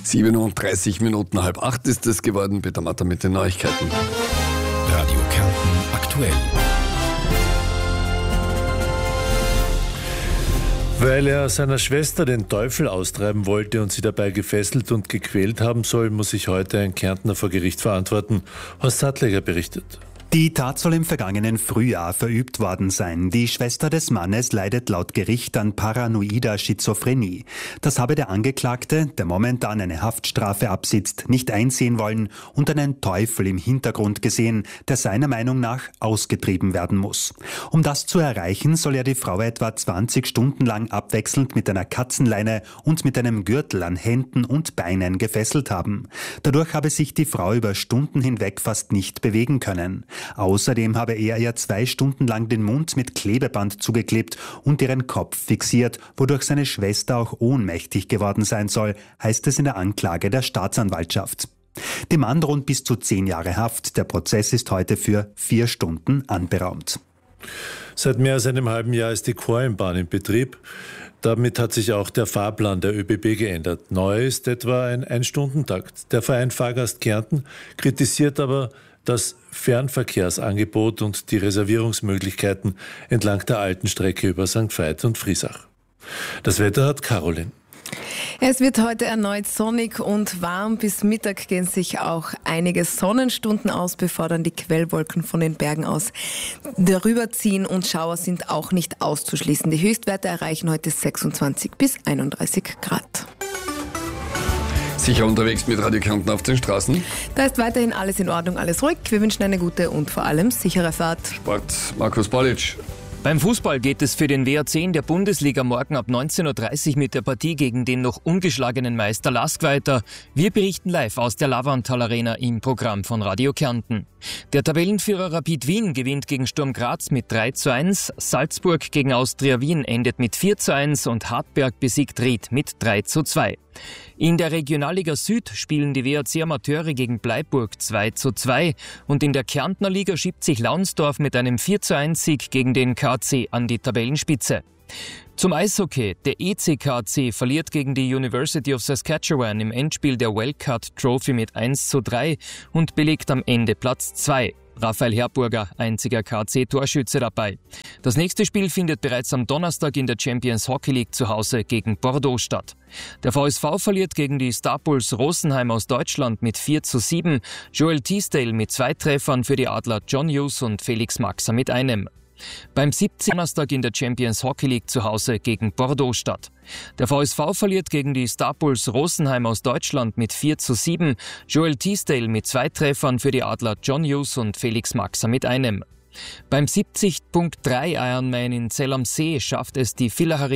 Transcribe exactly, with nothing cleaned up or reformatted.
siebenunddreißig Minuten halb acht ist es geworden. Peter Matter mit den Neuigkeiten. Radio Kärnten aktuell. Weil er seiner Schwester den Teufel austreiben wollte und sie dabei gefesselt und gequält haben soll, muss sich heute ein Kärntner vor Gericht verantworten. Horst Sattleger berichtet. Die Tat soll im vergangenen Frühjahr verübt worden sein. Die Schwester des Mannes leidet laut Gericht an paranoider Schizophrenie. Das habe der Angeklagte, der momentan eine Haftstrafe absitzt, nicht einsehen wollen und einen Teufel im Hintergrund gesehen, der seiner Meinung nach ausgetrieben werden muss. Um das zu erreichen, soll er die Frau etwa zwanzig Stunden lang abwechselnd mit einer Katzenleine und mit einem Gürtel an Händen und Beinen gefesselt haben. Dadurch habe sich die Frau über Stunden hinweg fast nicht bewegen können. Außerdem habe er ihr zwei Stunden lang den Mund mit Klebeband zugeklebt und ihren Kopf fixiert, wodurch seine Schwester auch ohnmächtig geworden sein soll, heißt es in der Anklage der Staatsanwaltschaft. Dem Mann drohen bis zu zehn Jahre Haft. Der Prozess ist heute für vier Stunden anberaumt. Seit mehr als einem halben Jahr ist die Choreimbahn in Betrieb. Damit hat sich auch der Fahrplan der ÖBB geändert. Neu ist etwa ein Ein-Stunden-Takt. Der Verein Fahrgast Kärnten kritisiert aber das Fernverkehrsangebot und die Reservierungsmöglichkeiten entlang der alten Strecke über Sankt Veit und Friesach. Das Wetter hat Caroline. Es wird heute erneut sonnig und warm. Bis Mittag gehen sich auch einige Sonnenstunden aus, bevor dann die Quellwolken von den Bergen aus darüber ziehen, und Schauer sind auch nicht auszuschließen. Die Höchstwerte erreichen heute sechsundzwanzig bis einunddreißig Grad. Sicher unterwegs mit Radio Kärnten auf den Straßen. Da ist weiterhin alles in Ordnung, alles ruhig. Wir wünschen eine gute und vor allem sichere Fahrt. Sport, Markus Balic. Beim Fußball geht es für den W A C in der Bundesliga morgen ab neunzehn Uhr dreißig mit der Partie gegen den noch ungeschlagenen Meister Lask weiter. Wir berichten live aus der Lavantal Arena im Programm von Radio Kärnten. Der Tabellenführer Rapid Wien gewinnt gegen Sturm Graz mit drei zu eins, Salzburg gegen Austria Wien endet mit vier zu eins und Hartberg besiegt Ried mit drei zu zwei. In der Regionalliga Süd spielen die W A C-Amateure gegen Bleiburg zwei zu zwei und in der Kärntner Liga schiebt sich Launsdorf mit einem vier zu eins Sieg gegen den K C an die Tabellenspitze. Zum Eishockey. Der E C K C verliert gegen die University of Saskatchewan im Endspiel der Wellcott Trophy mit eins zu drei und belegt am Ende Platz zwei. Raphael Herburger, einziger K C-Torschütze dabei. Das nächste Spiel findet bereits am Donnerstag in der Champions Hockey League zu Hause gegen Bordeaux statt. Der V S V verliert gegen die Starpulse Rosenheim aus Deutschland mit vier zu sieben. Joel Teasdale mit zwei Treffern für die Adler, John Hughes und Felix Maxer mit einem. Beim siebzehnten Donnerstag in der Champions Hockey League zu Hause gegen Bordeaux statt. Der V S V verliert gegen die Starpulse Rosenheim aus Deutschland mit vier zu sieben. Joel Teasdale mit zwei Treffern für die Adler, John Hughes und Felix Maxer mit einem. Beim siebzig Punkt drei Ironman in Zell am See schafft es die Villacher